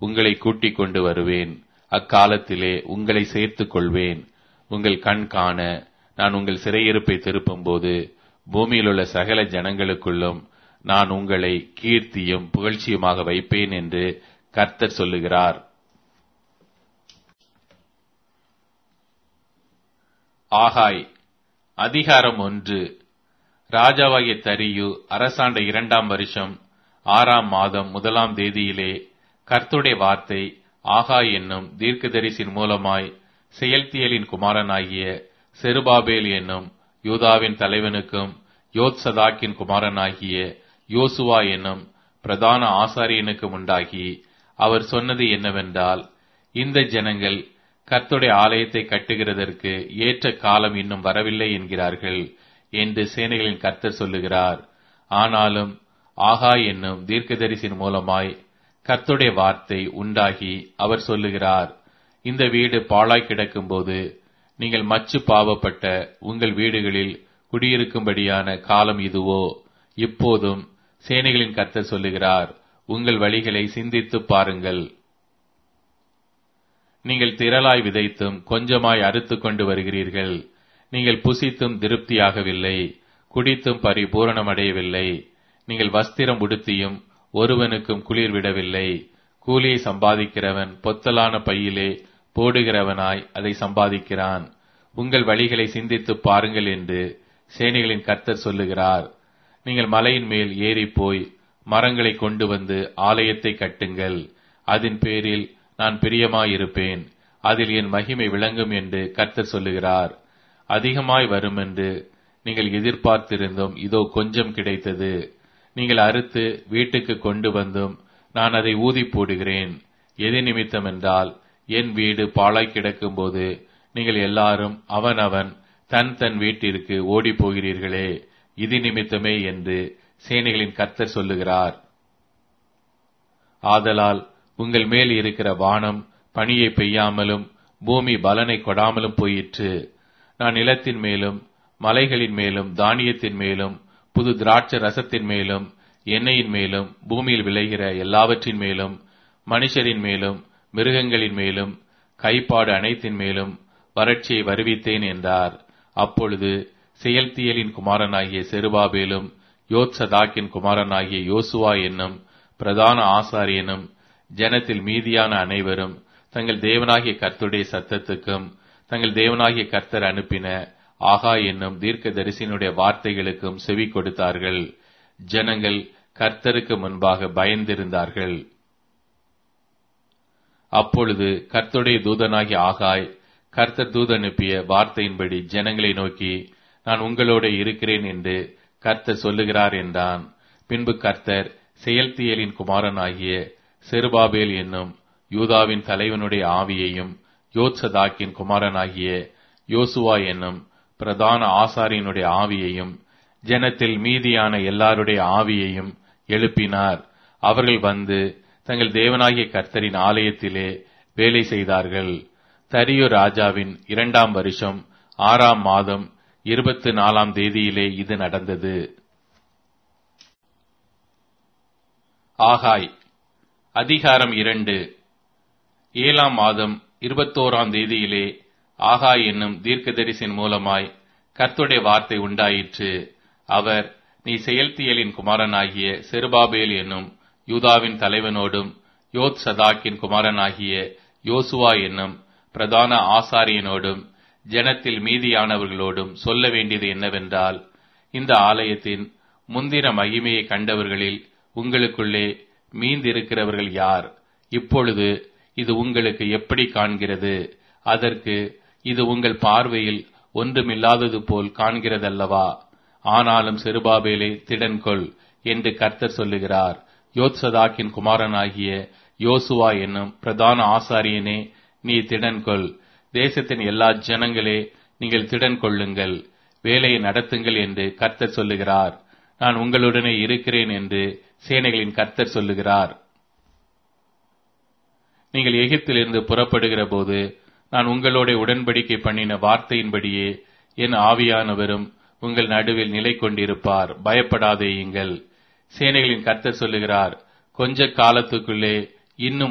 உங்களை கூட்டிக் கொண்டு வருவேன். அக்காலத்திலே உங்களை சேர்த்துக் கொள்வேன். உங்கள் கண் காண நான் உங்கள் சிறையிருப்பை திருப்பும்போது பூமியிலுள்ள சகல ஜனங்களுக்குள்ளும் நான் உங்களை கீர்த்தியும் புகழ்ச்சியுமாக வைப்பேன் என்று கர்த்தர் சொல்லுகிறார். ஆகாய் அதிகாரம் 1. ராஜாவாகிய தரியு அரசாண்ட 2ஆம் வருஷம் 6ஆம் மாதம் 1ஆம் தேதியிலே கர்த்தருடைய வார்த்தை ஆகாய் என்னும் தீர்க்கதரிசியின் மூலமாய் செயல்தியேலின் குமாரனாகிய செருபாபேல் என்னும் யூதாவின் தலைவனுக்கும் யோத்சதாக்கின் குமாரனாகிய யோசுவா என்னும் பிரதான ஆசாரியனுக்கும் உண்டாகி, அவர் சொன்னது என்னவென்றால், இந்த ஜனங்கள் கர்த்தருடைய ஆலயத்தை கட்டுகிறதற்கு ஏற்ற காலம் இன்னும் வரவில்லை என்கிறார்கள் என்று சேனைகளின் கர்த்தர் சொல்லுகிறார். ஆனாலும் ஆகாய் என்னும் தீர்க்கதரிசியின் மூலமாய் கர்த்தருடைய வார்த்தை உண்டாகி அவர் சொல்லுகிறார், இந்த வீடு பாழாய் கிடக்கும்போது நீங்கள் மச்சு பாவப்பட்ட உங்கள் வீடுகளில் குடியிருக்கும்படியான காலம் இதுவோ? இப்போதும் சேனைகளின் கர்த்தர் சொல்லுகிறார், உங்கள் வழிகளை சிந்தித்துப் பாருங்கள். நீங்கள் திரளாய் விதைத்தும் கொஞ்சமாய் அறுத்துக் கொண்டு வருகிறீர்கள். நீங்கள் புசித்தும் திருப்தியாகவில்லை, குடித்தும் பரிபூரணமடையவில்லை. நீங்கள் வஸ்திரம் உடுத்தியும் ஒருவனுக்கும் குளிர் விடவில்லை. கூலியை சம்பாதிக்கிறவன் பொத்தலான பையிலே போடுகிறவனாய் அதை சம்பாதிக்கிறான். உங்கள் வழிகளை சிந்தித்துப் பாருங்கள் என்று சேனைகளின் கர்த்தர் சொல்லுகிறார். நீங்கள் மலையின் மேல் ஏறிப்போய் மரங்களை கொண்டு வந்து ஆலயத்தை கட்டுங்கள். அதன் பேரில் நான் பிரியமாயிருப்பேன், அதில் என் மகிமை விளங்கும் என்று கர்த்தர் சொல்லுகிறார். அதிகமாய் வரும் என்று நீங்கள் எதிர்பார்த்திருந்தும் இதோ கொஞ்சம் கிடைத்தது. நீங்கள் அறுத்து வீட்டுக்கு கொண்டு வந்தும் நான் அதை ஊதி போடுகிறேன். எது நிமித்தம் என்றால், என் வீடு பாழாய் கிடக்கும் போது நீங்கள் எல்லாரும் அவனவன் தன் தன் வீட்டிற்கு ஓடி போகிறீர்களே, இது நிமித்தமே என்று சேனைகளின் கர்த்தர் சொல்லுகிறார். ஆதலால் உங்கள் மேல் இருக்கிற வானம் பனியை பெய்யாமலும் பூமி பலனை கொடாமலும் போயிற்று. நான் நிலத்தின் மேலும் மலைகளின் மேலும் தானியத்தின் மேலும் புது திராட்சை ரசத்தின் மேலும் எண்ணெயின் மேலும் பூமியில் விளைகிற எல்லாவற்றின் மேலும் மனுஷரின் மேலும் மிருகங்களின் மேலும் கைப்பாடு அனைத்தின் மேலும் வறட்சியை வருவித்தேன் என்றார். அப்பொழுது செயல்தியேலின் குமாரனாகிய செருபாபேலும் யோத்சதாக்கின் குமாரனாகிய யோசுவா என்னும் பிரதான ஆசாரியனும் ஜனத்தில் மீதியான அனைவரும் தங்கள் தேவனாகிய கர்த்தருடைய சத்தத்துக்கும் தங்கள் தேவனாகிய கர்த்தர் அனுப்பின ஆகாய் என்னும் தீர்க்கதரிசியினுடைய வார்த்தைகளுக்கும் செவி கொடுத்தார்கள். ஜனங்கள் கர்த்தருக்கு முன்பாக பயந்திருந்தார்கள். அப்பொழுது கர்த்தருடைய தூதனாகிய ஆகாய் கர்த்தர் தூதனுப்பிய வார்த்தையின்படி ஜனங்களை நோக்கி, நான் உங்களோட இருக்கிறேன் என்று கர்த்தர் சொல்லுகிறார் என்றான். பின்பு கர்த்தர் செயல்தியேலின் குமாரனாகிய செருபாபேல் என்னும் யூதாவின் தலைவனுடைய ஆவியையும் யோத்சதாக்கின் குமாரனாகிய யோசுவா என்னும் பிரதான ஆசாரியனுடைய ஆவியையும் ஜனத்தில் மீதியான எல்லாருடைய ஆவியையும் எழுப்பினார். அவர்கள் வந்து தங்கள் தேவனாகிய கர்த்தரின் ஆலயத்திலே வேலை செய்தார்கள். தரியு ராஜாவின் 2ஆம் வருஷம் 6ஆம் மாதம் 24ஆம் தேதியிலே இது நடந்தது. ஆகாய் அதிகாரம் 2. 7ஆம் மாதம் 21ஆம் தேதியிலே ஆகாய் என்னும் தீர்க்கதரிசியின் மூலமாய் கர்த்தருடைய வார்த்தை உண்டாயிற்று. அவர், நீ செயல்தியேலின் குமாரனாகிய செருபாபேல் என்னும் யூதாவின் தலைவனோடும் யோத்சதாக்கின் குமாரனாகிய யோசுவா என்னும் பிரதான ஆசாரியனோடும் ஜனத்தில் மீதியானவர்களோடும் சொல்ல வேண்டியது என்னவென்றால், இந்த ஆலயத்தின் முந்தின மகிமையை கண்டவர்களில் உங்களுக்குள்ளே மீந்திருக்கிறவர்கள் யார்? இப்பொழுது இது உங்களுக்கு எப்படி காண்கிறது? அதற்கு இது உங்கள் பார்வையில் ஒன்றுமில்லாதது போல் காண்கிறதல்லவா? ஆனாலும் செருபாபேலே திடன்கொள் என்று கர்த்தர் சொல்லுகிறார். யோத்சதாக்கின் குமாரனாகிய யோசுவா என்னும் பிரதான ஆசாரியனே, நீ திடன்கொள். தேசத்தின் எல்லா ஜனங்களே, நீங்கள் திடன் கொள்ளுங்கள், வேலையை நடத்துங்கள் என்று கர்த்தர் சொல்லுகிறார். நான் உங்களுடனே இருக்கிறேன் என்று சேனைகளின் கர்த்தர் சொல்லுகிறார். நீங்கள் எகிப்திலிருந்து புறப்படுகிற போது நான் உங்களோட உடன்படிக்கை பண்ணின வார்த்தையின்படியே என் ஆவியானவரும் உங்கள் நடுவில் நிலை கொண்டிருப்பார். பயப்படாதேயுங்கள். சேனைகளின் கர்த்தர் சொல்லுகிறார், கொஞ்ச காலத்துக்குள்ளே இன்னும்